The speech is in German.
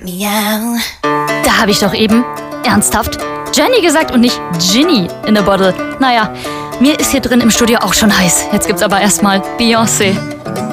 Miau. Da habe ich doch eben, ernsthaft, Jenny gesagt und nicht Ginny in a Bottle. Naja, mir ist hier drin im Studio auch schon heiß. Jetzt gibt's aber erstmal Beyoncé.